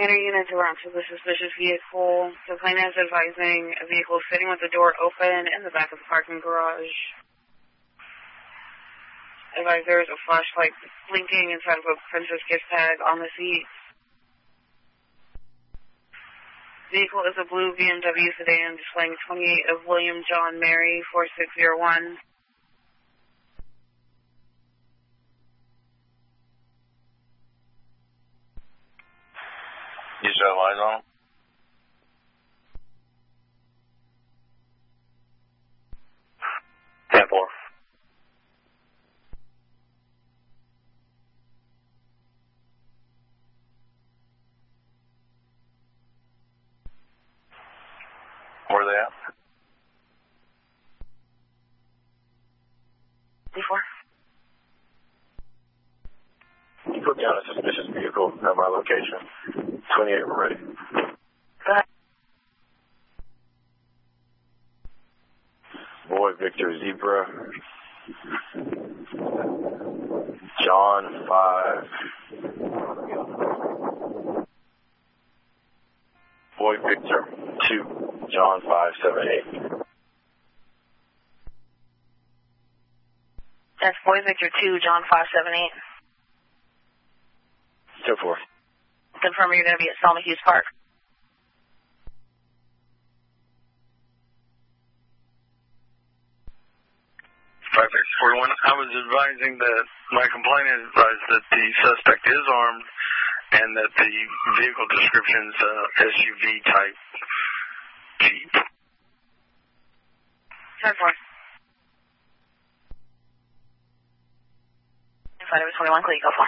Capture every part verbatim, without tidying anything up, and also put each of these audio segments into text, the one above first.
Manor units around to the suspicious vehicle. The plane is advising a vehicle sitting with the door open in the back of the parking garage. Advise there is a flashlight blinking inside of a Princess gift tag on the seat. Vehicle is a blue B M W sedan displaying twenty-eight of William John Mary four six zero one. You should have lights on? ten four. Where are they at? D four. You put down a suspicious vehicle at my location. twenty-eight, we're ready. Go ahead. Boy Victor Zebra. John five. Boy Victor two. John five seven eight. That's Boy Victor two, John five seven eight. ten four. Confirm you're going to be at Selma Hughes Park. five six four one. I was advising that my complainant advised that the suspect is armed and that the vehicle description is a S U V type Jeep. ten four. Five twenty-one, clear, go for.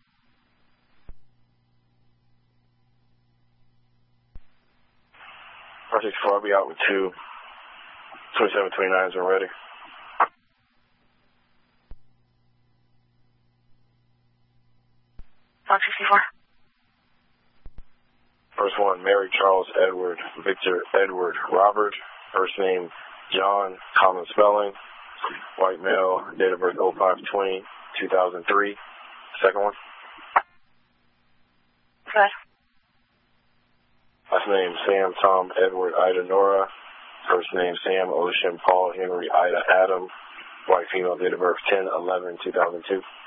five six four, I'll be out with two. twenty-seven twenty-nines are ready. one sixty-four. First one, Mary Charles Edward, Victor Edward Robert. First name, John, common spelling. White male, date of birth oh five twenty, two thousand three. Second one. Good. Last name, Sam, Tom, Edward, Ida, Nora. First name, Sam, Ocean, Paul, Henry, Ida, Adam. White female, date of birth ten eleven two thousand two.